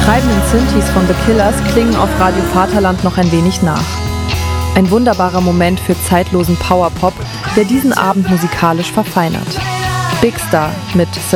treibenden Synthes von The Killers klingen auf Radio Vaterland noch ein wenig nach. Ein wunderbarer Moment für zeitlosen Powerpop, der diesen Abend musikalisch verfeinert. Big Star mit